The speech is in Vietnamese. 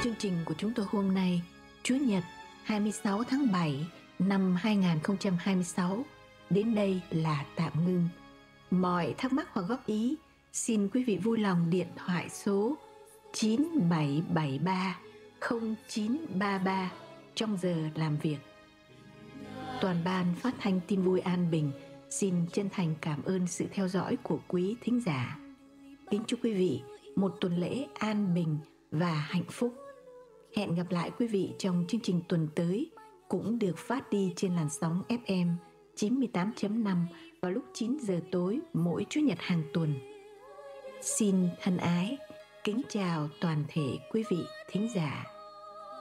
chương trình của chúng tôi hôm nay, Chủ nhật 26 tháng 7 năm 2026, đến đây là tạm ngưng. Mọi thắc mắc hoặc góp ý, xin quý vị vui lòng điện thoại số 9773 0933 trong giờ làm việc. Toàn ban phát thanh Tin Vui An Bình xin chân thành cảm ơn sự theo dõi của quý thính giả. Kính chúc quý vị một tuần lễ an bình và hạnh phúc. Hẹn gặp lại quý vị trong chương trình tuần tới, cũng được phát đi trên làn sóng FM 98.5 vào lúc 9 giờ tối mỗi Chủ nhật hàng tuần. Xin thân ái, kính chào toàn thể quý vị thính giả.